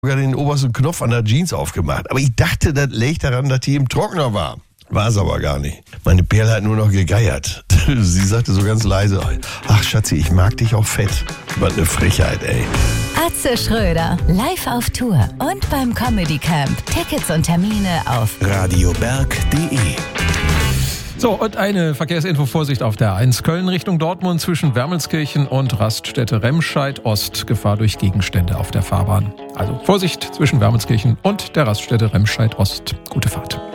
sogar den obersten Knopf an der Jeans aufgemacht. Aber ich dachte, das liegt daran, dass die im Trockner war. War es aber gar nicht. Meine Perle hat nur noch gegeiert. Sie sagte so ganz leise, ach Schatzi, ich mag dich auch fett. Was eine Frechheit, ey. Atze Schröder, live auf Tour und beim Comedy Camp. Tickets und Termine auf radioberg.de. So, und eine Verkehrsinfo: Vorsicht auf der A1 Köln Richtung Dortmund zwischen Wermelskirchen und Raststätte Remscheid Ost. Gefahr durch Gegenstände auf der Fahrbahn. Also Vorsicht zwischen Wermelskirchen und der Raststätte Remscheid Ost. Gute Fahrt.